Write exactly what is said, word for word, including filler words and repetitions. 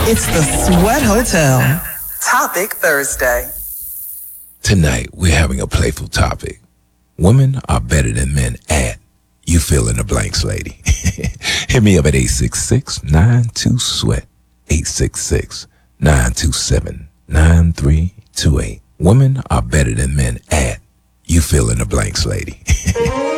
It's the Sweat Hotel. Topic Thursday. Tonight, we're having a playful topic. Women are better than men at you fill in the blanks, lady. Hit me up at eight six six, nine two, sweat. eight six six, nine two seven, nine three two eight. Women are better than men at you fill in the blanks, lady.